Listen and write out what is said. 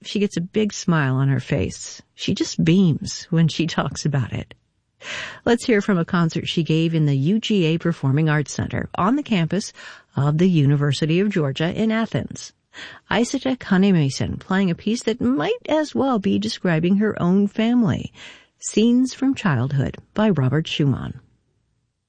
she gets a big smile on her face. She just beams when she talks about it. Let's hear from a concert she gave in the UGA Performing Arts Center on the campus of the University of Georgia in Athens. Isata Kane-Mason playing a piece that might as well be describing her own family, Scenes from Childhood by Robert Schumann.